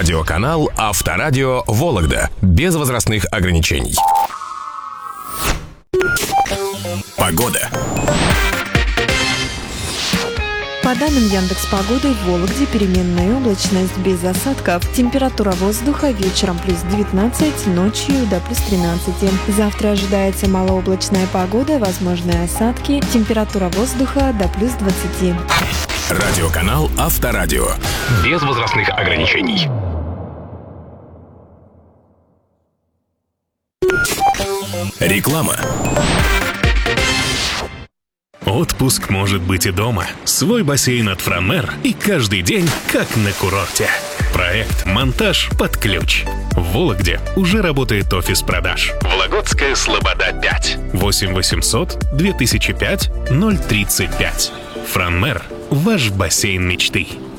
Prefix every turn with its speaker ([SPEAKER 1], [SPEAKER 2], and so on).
[SPEAKER 1] Радиоканал Авторадио Вологда. Без возрастных ограничений. Погода.
[SPEAKER 2] По данным Яндекс.Погоды, в Вологде переменная облачность без осадков. Температура воздуха вечером плюс 19, ночью до плюс 13. Завтра ожидается малооблачная погода, возможны осадки. Температура воздуха до плюс 20.
[SPEAKER 1] Радиоканал Авторадио. Без возрастных ограничений. Реклама.
[SPEAKER 3] Отпуск может быть и дома. Свой бассейн от Франмер и каждый день как на курорте. Проект «Монтаж под ключ». В Вологде уже работает офис продаж. Вологодская Слобода 5. 8 800 2005 035. Франмер – ваш бассейн мечты.